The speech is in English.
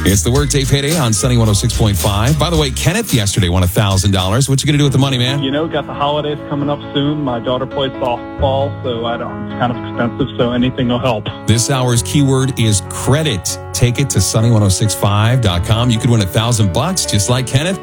It's the Workday Payday on Sunny 106.5. By the way, Kenneth yesterday won $1,000. What you going to do with the money, man? Got the holidays coming up soon. My daughter plays softball, so it's kind of expensive, so anything will help. This hour's keyword is credit. Take it to sunny1065.com. You could win $1,000 just like Kenneth.